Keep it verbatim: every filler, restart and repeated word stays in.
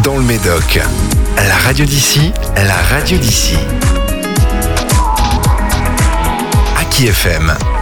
dans le Médoc. La radio d'ici, la radio d'ici. Aki F M.